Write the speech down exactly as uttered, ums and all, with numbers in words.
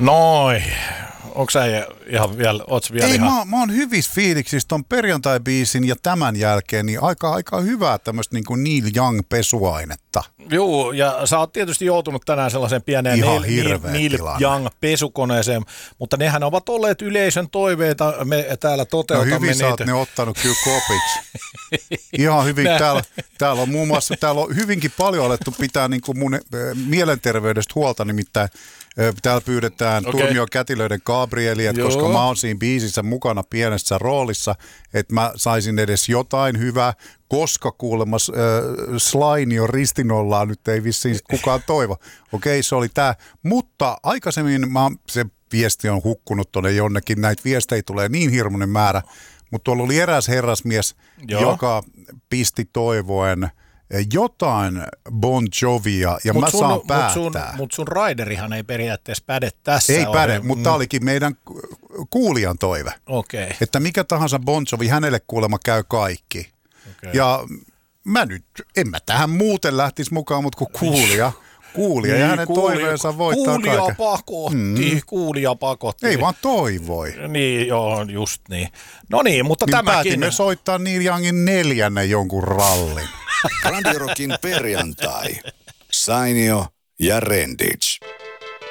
Noin. Onko sä ihan vielä, oots vielä Ei, ihan... mä, mä oon hyvissä fiiliksissä ton perjantai-biisin ja tämän jälkeen, niin aika, aika hyvää tämmöistä niin kuin Neil Young-pesuainetta. Joo, ja sä oot tietysti joutunut tänään sellaiseen pieneen Ihan Neil, hirveä Neil tilanne. Young-pesukoneeseen, mutta nehän ovat olleet yleisön toiveita, me täällä No toteutamme hyvin sä oot niitä. ne ottanut kyllä kopiksi. Ihan hyvin. Täällä, täällä on muun muassa, täällä on hyvinkin paljon alettu pitää niin kuin mun äh, mielenterveydestä huolta, nimittäin äh, täällä pyydetään Okei. Turmion kätilöiden Gabrieliet, Joo. koska mä oon siinä biisissä mukana pienessä roolissa, että mä saisin edes jotain hyvää, koska kuulemma äh, Slainio ristinollaan nyt ei vissiin kukaan toivo. Okei, se oli tää. Mutta aikaisemmin mä, se viesti on hukkunut tuonne jonnekin, näitä viestejä tulee niin hirmuinen määrä, mutta tuolla oli eräs herrasmies, Joo. joka pisti toivoen jotain Bon Jovia, ja Mut mä sun, saan mut päättää. sun, mut sun raiderihan ei periaatteessa päde tässä. Ei ole. päde, mutta tämä olikin meidän kuulijan toive. Okei. Okay. Että mikä tahansa Bon Jovi, hänelle kuulemma käy kaikki. Okay. Ja mä nyt, en mä tähän muuten lähtisi mukaan, mutta kun kuulija, kuulija ja hänen toiveensa voittaa kuulija kaiken. pakotti, mm. kuulija pakotti. Ei vaan toivoi. Niin, joo, just niin. No niin, mutta Niin tämäkin. päätimme soittaa Neil Youngin neljännen jonkun rallin. Radio Rockin perjantai. Sainio ja Renditch.